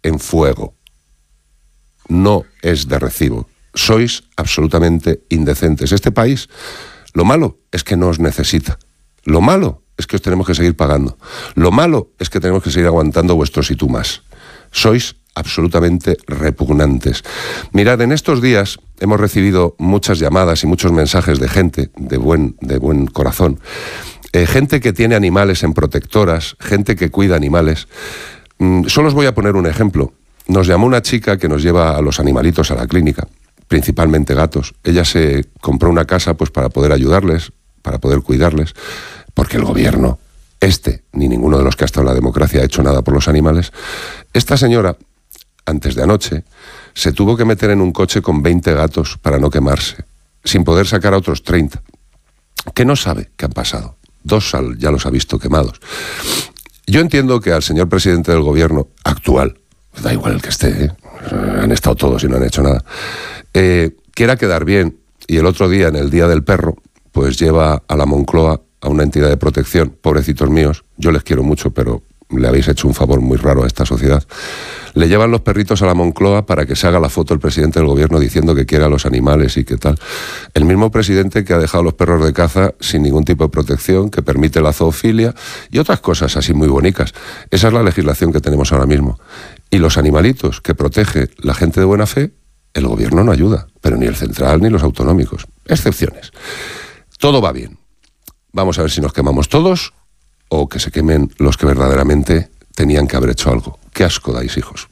en fuego. No es de recibo. Sois absolutamente indecentes. Este país, lo malo es que no os necesita. Lo malo es que os tenemos que seguir pagando. Lo malo es que tenemos que seguir aguantando vuestros y tú más. Sois absolutamente repugnantes. Mirad, en estos días hemos recibido muchas llamadas y muchos mensajes de gente de buen corazón. Gente que tiene animales en protectoras, gente que cuida animales. Solo os voy a poner un ejemplo. Nos llamó una chica que nos lleva a los animalitos a la clínica, principalmente gatos. Ella se compró una casa pues para poder ayudarles, para poder cuidarles, porque el gobierno, ni ninguno de los que ha estado en la democracia ha hecho nada por los animales. Esta señora, antes de anoche, se tuvo que meter en un coche con 20 gatos para no quemarse, sin poder sacar a otros 30, que no sabe qué han pasado. 2 ya los ha visto quemados. Yo entiendo que al señor presidente del gobierno actual, da igual el que esté, han estado todos y no han hecho nada, quiera quedar bien, y el otro día, en el Día del Perro, pues lleva a la Moncloa a una entidad de protección, pobrecitos míos, yo les quiero mucho, pero le habéis hecho un favor muy raro a esta sociedad. Le llevan los perritos a la Moncloa para que se haga la foto el presidente del gobierno diciendo que quiere a los animales y qué tal. El mismo presidente que ha dejado los perros de caza sin ningún tipo de protección, que permite la zoofilia y otras cosas así muy bonitas. Esa es la legislación que tenemos ahora mismo. Y los animalitos que protege la gente de buena fe, el gobierno no ayuda, pero ni el central ni los autonómicos. Excepciones. Todo va bien. Vamos a ver si nos quemamos todos o que se quemen los que verdaderamente tenían que haber hecho algo. ¡Qué asco dais, hijos!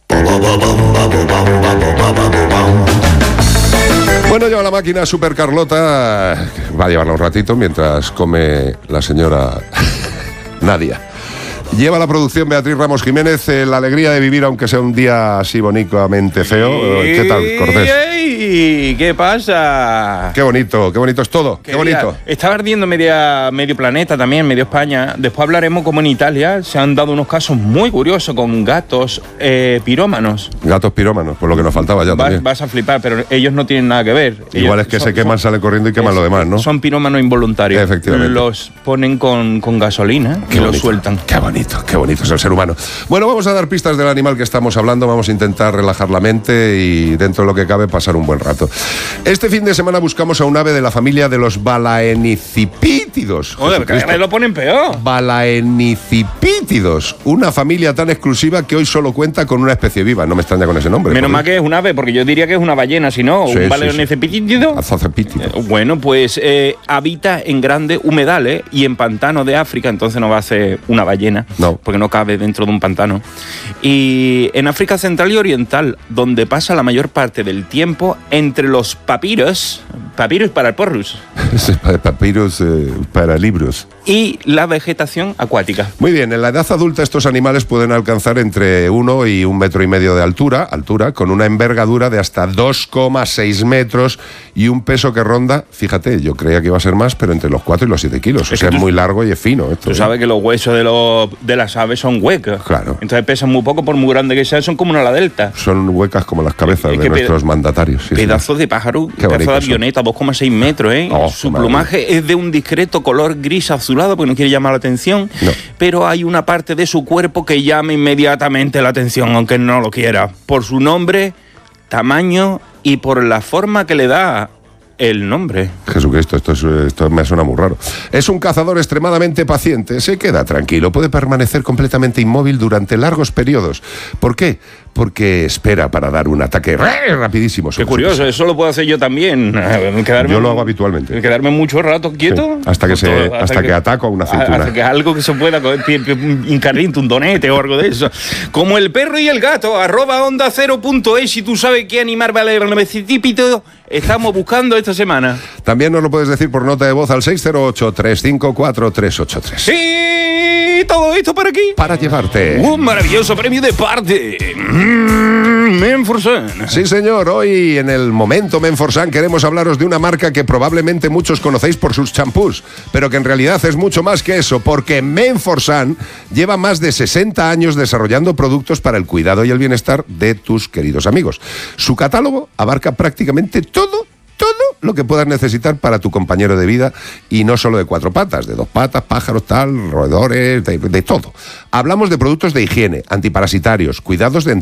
Bueno, lleva la máquina Super Carlota. Va a llevarla un ratito mientras come la señora Nadia. Lleva la producción Beatriz Ramos Jiménez. La alegría de vivir, aunque sea un día así bonicamente feo. ¿Qué tal, Cortés? ¿Qué pasa? Qué bonito es todo. Qué bonito. Está ardiendo medio planeta también, medio España. Después hablaremos como en Italia se han dado unos casos muy curiosos con gatos pirómanos. Gatos pirómanos, por lo que nos faltaba ya también. Vas a flipar, pero ellos no tienen nada que ver. Igual es que se queman, salen corriendo y queman lo demás, ¿no? Son pirómanos involuntarios. Efectivamente. Los ponen con gasolina y los sueltan. Qué bonito es el ser humano. Bueno, vamos a dar pistas del animal que estamos hablando. Vamos a intentar relajar la mente y, dentro de lo que cabe, pasar un buen rato. Este fin de semana buscamos a un ave de la familia de los balaenicipítidos. Joder, que me lo ponen peor. Balaenicipítidos. Una familia tan exclusiva que hoy solo cuenta con una especie viva. No me extraña con ese nombre. Menos mal que es un ave, porque yo diría que es una ballena, si no, sí, un balaenicipítido. Bueno, pues habita en grandes humedales y en pantanos de África, entonces no va a ser una ballena. No. Porque no cabe dentro de un pantano. Y en África Central y Oriental, donde pasa la mayor parte del tiempo entre los papiros para el porrus. Papiros para libros. Y la vegetación acuática. Muy bien, en la edad adulta estos animales pueden alcanzar entre 1 y 1,5 metros de altura, con una envergadura de hasta 2,6 metros y un peso que ronda, fíjate, yo creía que iba a ser más, pero entre los 4 y los 7 kilos. O sea, es muy largo y es fino esto. Tú sabes que los huesos de las aves son huecas. Claro. Entonces pesan muy poco, por muy grande que sean, son como una ala delta. Son huecas como las cabezas de nuestros mandatarios. Sí, pedazos de pájaro, pedazo de avioneta, 2,6 metros, ¿eh? Oh, su plumaje es de un discreto color gris azulado, porque no quiere llamar la atención, no. Pero hay una parte de su cuerpo que llama inmediatamente la atención, aunque no lo quiera, por su nombre, tamaño y por la forma que le da el nombre. Jesucristo, esto me suena muy raro. Es un cazador extremadamente paciente, se queda tranquilo, puede permanecer completamente inmóvil durante largos periodos. ¿Por qué? Porque espera para dar un ataque rapidísimo. Qué curioso, eso lo puedo hacer yo también. Yo lo hago habitualmente. Quedarme mucho rato quieto. Sí, hasta que ataco a una cintura. Hasta que algo que se pueda encarriente, un donete o algo de eso. Como el perro y el gato, @onda0.es, si tú sabes qué animal vale estamos buscando esta semana. También nos lo puedes decir por nota de voz al 608-354-383. ¡Sí! Todo esto para aquí. Para llevarte un maravilloso premio de parte Menforsan. Sí, señor. Hoy en el momento Menforsan queremos hablaros de una marca que probablemente muchos conocéis por sus champús, pero que en realidad es mucho más que eso, porque Menforsan lleva más de 60 años desarrollando productos para el cuidado y el bienestar de tus queridos amigos. Su catálogo abarca prácticamente todo lo que puedas necesitar para tu compañero de vida, y no solo de 4 patas, de 2 patas, pájaros, roedores, de todo. Hablamos de productos de higiene, antiparasitarios, cuidados dentales,